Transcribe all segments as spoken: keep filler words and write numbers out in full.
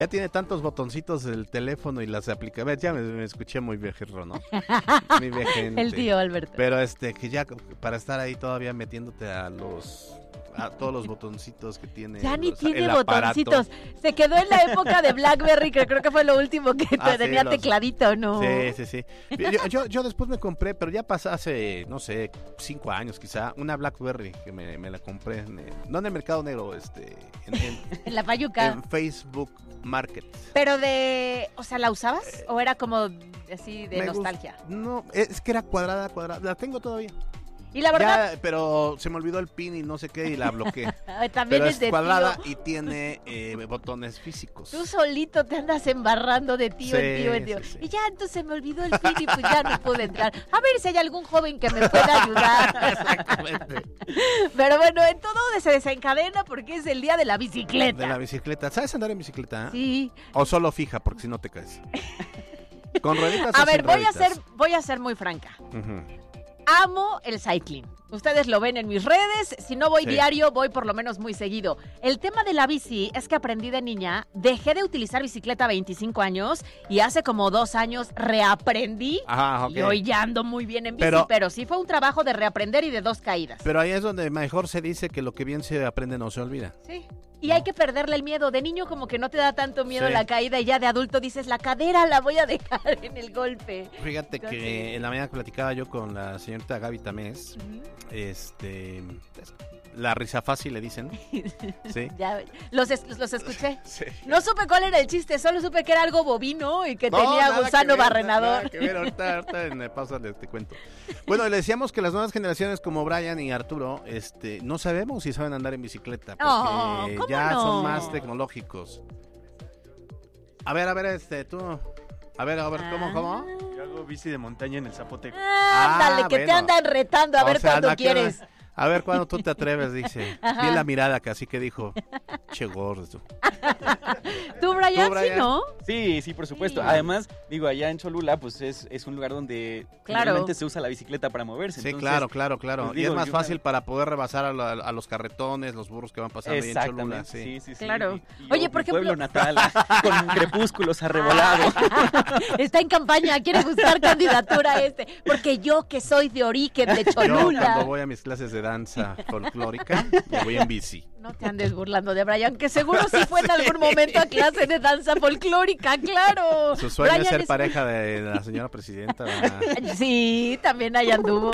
Ya tiene tantos botoncitos el teléfono y las aplicaciones. Ya me, me escuché muy viejero, ¿no? Muy viejente. El tío Alberto. Pero este, que ya para estar ahí todavía metiéndote a los... a todos los botoncitos que tiene. Ya ni los, tiene botoncitos. Se quedó en la época de BlackBerry, que creo que fue lo último que ah, tenía sí, los... tecladito, ¿no? Sí, sí, sí. Yo, yo, yo después me compré, pero ya pasó hace, no sé, cinco años quizá, una BlackBerry que me, me la compré, en, no en el mercado negro, este, en, en, en la Fayuca. En Facebook Market. Pero de, o sea, ¿la usabas? Eh, ¿O era como así de nostalgia? Gust... No, es que era cuadrada, cuadrada, la tengo todavía. Y la verdad... Ya, pero se me olvidó el pin y no sé qué y la bloqueé. También pero es es de cuadrada tío. Y tiene eh, botones físicos. Tú solito te andas embarrando de tío sí, en tío en tío. Sí, sí. Y ya, entonces se me olvidó el pin y pues ya no pude entrar. A ver si hay algún joven que me pueda ayudar. Exactamente. Pero bueno, en todo se desencadena porque es el día de la bicicleta. De la bicicleta. ¿Sabes andar en bicicleta? Sí. O solo fija, porque si no te caes. Con rueditas. A o ver, sin voy rueditas? a ser, voy a ser muy franca. Uh-huh. Amo el cycling. Ustedes lo ven en mis redes, si no voy sí. diario, voy por lo menos muy seguido. El tema de la bici es que aprendí de niña, dejé de utilizar bicicleta a veinticinco años y hace como dos años reaprendí. Ajá, okay. Y hoy ya ando muy bien en bici, pero, pero sí fue un trabajo de reaprender y de dos caídas. Pero ahí es donde mejor se dice que lo que bien se aprende no se olvida. Sí. Y no. Hay que perderle el miedo. De niño como que no te da tanto miedo sí. la caída y ya de adulto dices, la cadera la voy a dejar en el golpe. Fíjate Entonces, que en la mañana platicaba yo con la señorita Gaby Tamés, uh-huh. este, la risa fácil le dicen. Sí. Ya, los, es, los escuché. Sí. No supe cuál era el chiste, solo supe que era algo bovino y que no, tenía gusano ver, barrenador. Nada, nada que ver, ahorita, ahorita en la pausa te, te cuento. Bueno, le decíamos que las nuevas generaciones como Brian y Arturo, este, no sabemos si saben andar en bicicleta, porque oh, ¿cómo ya no? son más tecnológicos. A ver, a ver, este, tú... A ver, a ver, ¿cómo, ah. cómo? Yo hago bici de montaña en el Zapoteco. Ah, dale, que bueno. te andan retando, a o ver sea, cuándo no, quieres. Que, a ver cuándo tú te atreves, dice. Ajá. Vi la mirada casi que dijo, che gordo. ¿Tú, Brian, ¿Tú, Brian? sí, no? Sí, sí, por supuesto. Sí. Además, digo, allá en Cholula, pues es, es un lugar donde claro. realmente se usa la bicicleta para moverse. Sí, Entonces, claro, claro, claro. Pues, y digo, es más yo fácil me... para poder rebasar a, la, a los carretones, los burros que van pasando ahí en Cholula. Sí, sí, sí. sí. Claro. Y, y Oye, yo, por mi ejemplo... pueblo natal, con crepúsculos arrebolados. Está en campaña, quiere buscar candidatura a este. Porque yo, que soy de origen de Cholula... Yo, cuando voy a mis clases de danza folclórica, me voy en bici. No te andes burlando de Brian, que seguro sí fue en algún momento a clase de danza folclórica, claro. Su sueño Brian es ser es... pareja de la señora presidenta. ¿Verdad? Sí, también ahí anduvo.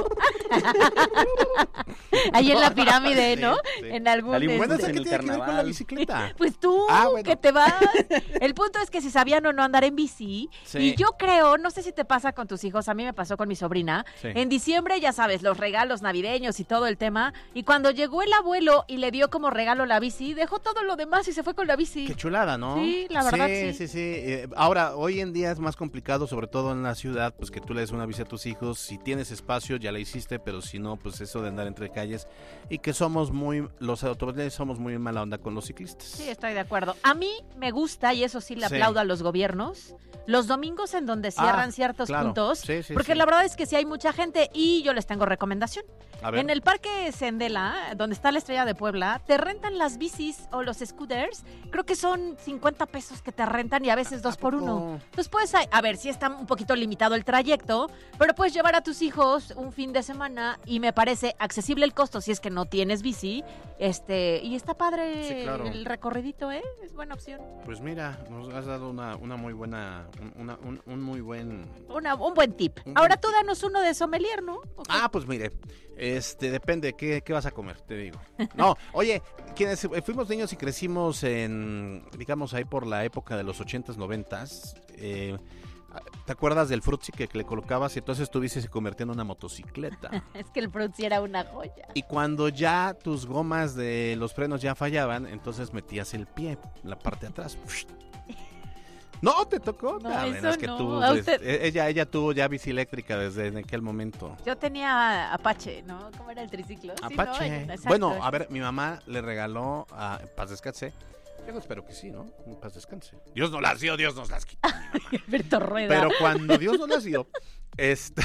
Ahí en la pirámide, ¿no? Sí, sí. En algún... Bueno, este... ¿qué tiene que ver con la bicicleta? Pues tú, ah, bueno. que te vas. El punto es que si sabían o no andar en bici, sí. y yo creo, no sé si te pasa con tus hijos, a mí me pasó con mi sobrina, sí. en diciembre, ya sabes, los regalos navideños y todo el tema, y cuando llegó el abuelo y le dio como regalo la bici, dejó todo lo demás y se fue con la bici. Qué chulada, ¿no? Sí, la verdad sí. Sí, sí, sí. Eh, ahora, hoy en día es más complicado, sobre todo en la ciudad, pues que tú le des una bici a tus hijos. Si tienes espacio, ya la hiciste, pero si no, pues eso de andar entre calles. Y que somos muy, los automovilistas somos muy mala onda con los ciclistas. Sí, estoy de acuerdo. A mí me gusta, y eso sí le aplaudo sí. a los gobiernos, los domingos en donde cierran ah, ciertos claro. puntos, sí, sí, porque sí. la verdad es que sí hay mucha gente y yo les tengo recomendación. A ver. En el Parque Sendela, donde está la Estrella de Puebla, te rentan las bicis o los scooters, creo que son cincuenta pesos que te rentan y a veces dos por uno. Entonces puedes, a ver, sí está un poquito limitado el trayecto, pero puedes llevar a tus hijos un fin de semana y me parece accesible el costo si es que no tienes bici, este, y está padre sí, claro. el recorridito, ¿eh? Es buena opción. Pues mira, nos has dado una, una muy buena, una, un, un muy buen... Una, un buen tip. Un Ahora buen tú tip. danos uno de sommelier, ¿no? Okay. Ah, pues mire, este, depende, ¿qué, qué vas a comer? Te digo. No, oye, quienes fuimos niños y crecimos en, digamos, ahí por la época de los ochentas, noventas, eh, ¿te acuerdas del frutzi que, que le colocabas y entonces tu bici se convertía en una motocicleta? Es que el frutzi era una joya. Y cuando ya tus gomas de los frenos ya fallaban, entonces metías el pie, la parte de atrás. No, te tocó. No, la eso es que no. tú, Usted... ella, ella tuvo ya bici eléctrica desde en aquel momento. Yo tenía Apache, ¿no? ¿Cómo era el triciclo? Apache. Sí, ¿no? Bueno, a ver, mi mamá le regaló a Paz Descanse. Yo espero que sí, ¿no? En paz descanse. Dios nos las dio, Dios nos las quitó. Alberto Rueda. Pero cuando Dios nos las dio, este...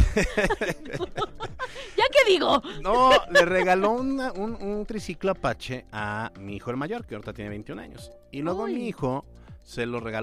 ¿Ya qué digo? No, le regaló una, un, un triciclo Apache a mi hijo el mayor, que ahorita tiene veintiún años. Y luego Uy. mi hijo se lo regaló